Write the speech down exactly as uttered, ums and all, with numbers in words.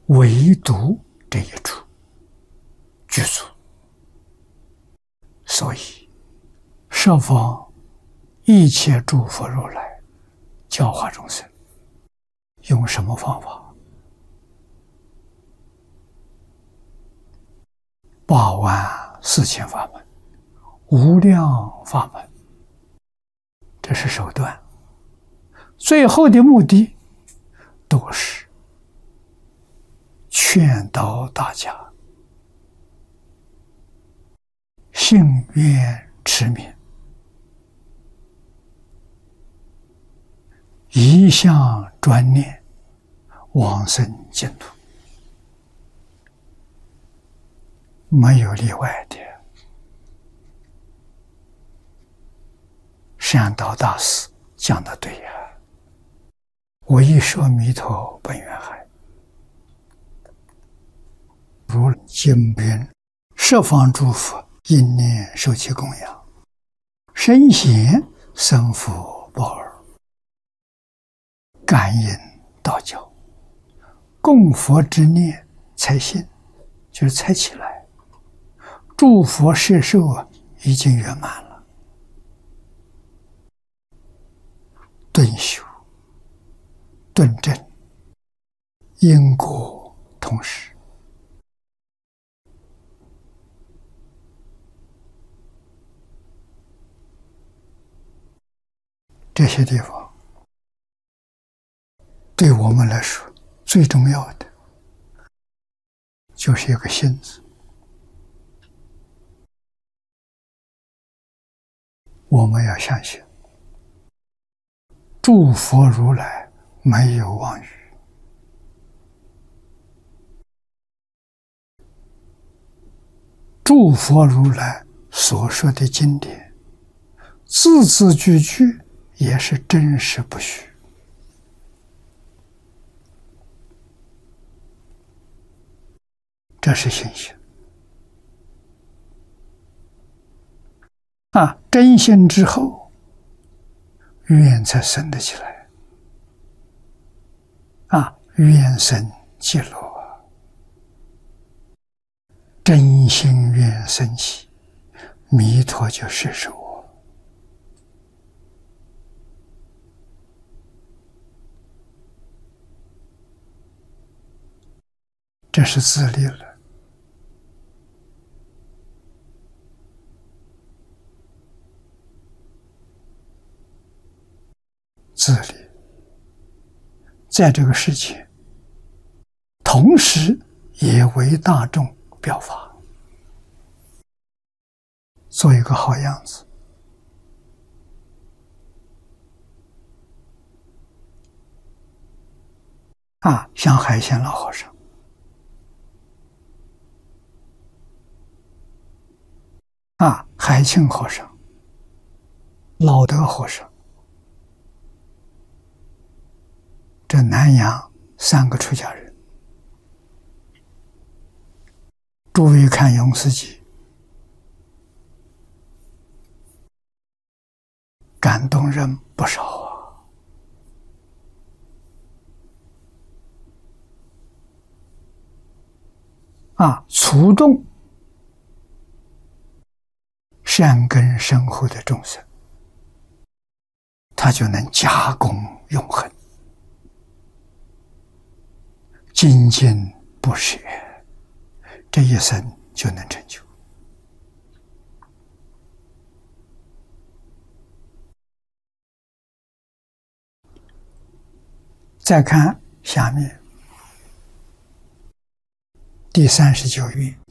唯独这一处具足。所以设方一切诸佛如来教化众生，用什么方法？八万四千法门，无量法门，这是手段。最后的目的都是劝导大家信愿持名，一向专念往生净土，没有例外的。善导大师讲得对呀、啊，我一说弥陀本愿海，如经云：十方诸佛因念受其供养，身贤生福报尔，感应道交，供佛之念才信，就是才起来。诸佛摄受已经圆满了。顿修、顿证，因果同时。这些地方对我们来说最重要的就是一个信字。我们要相信诸佛如来没有妄语，诸佛如来所说的经典字字句句也是真实不虚。这是信心啊！真信之后，愿才生得起来啊！愿生极乐啊！真心愿生起，弥陀就摄受我。这是自立了。自立在这个世界，同时也为大众表法，做一个好样子啊！像海鲜老和尚啊，海清和尚、老德和尚，这南洋三个出家人，诸位看《永世记》，感动人不少啊！啊，触动善根深厚的众生，他就能加功永恒，精进不舍，这一生就能成就。再看下面第三十九页，